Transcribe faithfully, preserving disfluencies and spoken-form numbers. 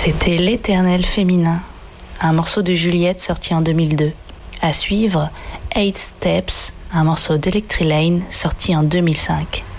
C'était L'Éternel féminin, un morceau de Juliette sorti en deux mille deux. À suivre, Eight Steps, un morceau d'Electric Lane sorti en deux mille cinq.